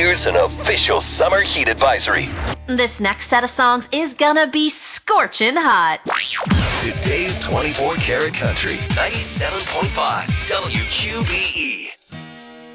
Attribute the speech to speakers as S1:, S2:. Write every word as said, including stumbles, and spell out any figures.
S1: here's an official summer heat advisory.
S2: This next set of songs is gonna be scorching hot.
S1: Today's twenty-four karat country, ninety-seven point five W Q B E.